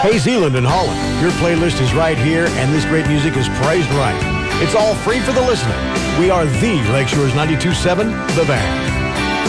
Hey, Zealand and Holland, your playlist is right here, and this great music is priced right. It's all free for the listener. We are the Lakeshore's 92.7 The Van.